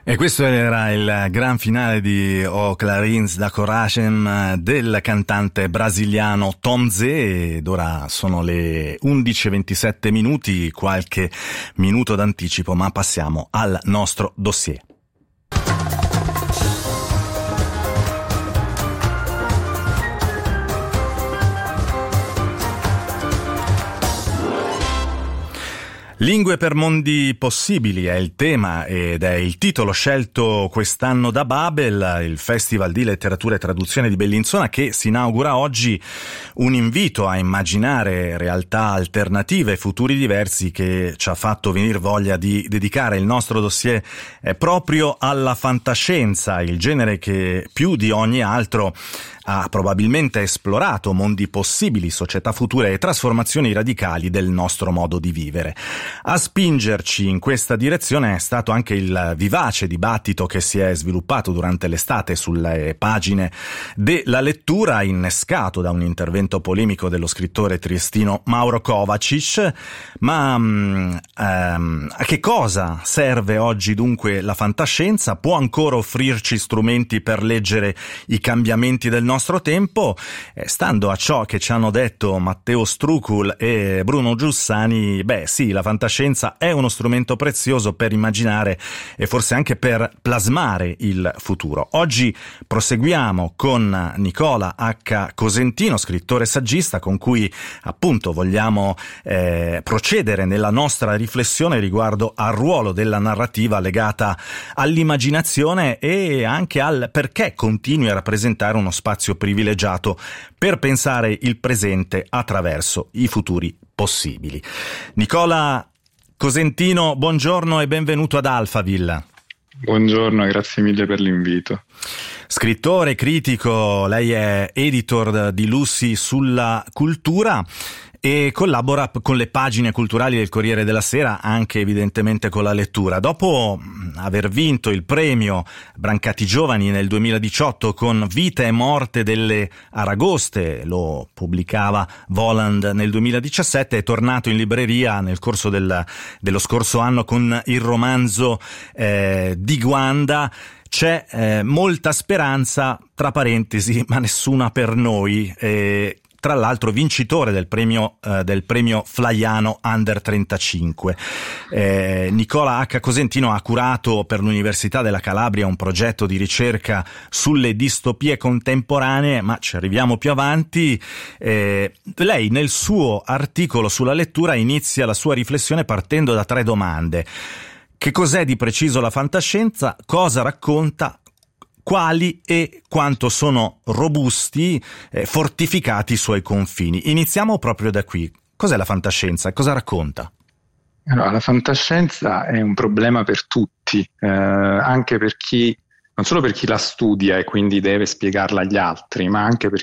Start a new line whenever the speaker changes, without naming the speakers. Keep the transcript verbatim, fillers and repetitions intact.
E questo era il gran finale di O Clarins da Coragem del cantante brasiliano Tom Zé, ed ora sono le undici e ventisette minuti, qualche minuto d'anticipo, ma passiamo al nostro dossier. Lingue per mondi possibili è il tema ed è il titolo scelto quest'anno da Babel, il Festival di Letteratura e Traduzione di Bellinzona, che si inaugura oggi, un invito a immaginare realtà alternative, futuri diversi, che ci ha fatto venire voglia di dedicare il nostro dossier proprio alla fantascienza, il genere che più di ogni altro ha probabilmente esplorato mondi possibili, società future e trasformazioni radicali del nostro modo di vivere. A spingerci in questa direzione è stato anche il vivace dibattito che si è sviluppato durante l'estate sulle pagine della lettura, innescato da un intervento polemico dello scrittore triestino Mauro Kovacic. Ma ehm, a che cosa serve oggi dunque la fantascienza? Può ancora offrirci strumenti per leggere i cambiamenti del nostro nostro tempo? Eh, stando a ciò che ci hanno detto Matteo Strucul e Bruno Giussani, beh sì, la fantascienza è uno strumento prezioso per immaginare e forse anche per plasmare il futuro. Oggi proseguiamo con Nicola H. Cosentino, scrittore e saggista, con cui appunto vogliamo eh, procedere nella nostra riflessione riguardo al ruolo della narrativa legata all'immaginazione e anche al perché continui a rappresentare uno spazio privilegiato per pensare il presente attraverso i futuri possibili. Nicola Cosentino, buongiorno e benvenuto ad Alphaville.
Buongiorno, grazie mille per l'invito.
Scrittore, critico, lei è editor di Lucy sulla cultura e collabora con le pagine culturali del Corriere della Sera, anche evidentemente con la lettura. Dopo aver vinto il premio Brancati Giovani nel duemiladiciotto con Vita e morte delle aragoste, lo pubblicava Voland nel duemiladiciassette, è tornato in libreria nel corso del, dello scorso anno con il romanzo eh, di Guanda. C'è eh, molta speranza, tra parentesi, ma nessuna per noi. Eh, tra l'altro vincitore del premio eh, del premio Flaiano Under trentacinque. Eh, Nicola H. Cosentino ha curato per l'Università della Calabria un progetto di ricerca sulle distopie contemporanee, ma ci arriviamo più avanti. Eh, lei nel suo articolo sulla lettura inizia la sua riflessione partendo da tre domande. Che cos'è di preciso la fantascienza? Cosa racconta? Quali e quanto sono robusti, eh, fortificati i suoi confini? Iniziamo proprio da qui. Cos'è la fantascienza? Cosa racconta?
Allora, la fantascienza è un problema per tutti, eh, anche per chi, non solo per chi la studia e quindi deve spiegarla agli altri, ma anche per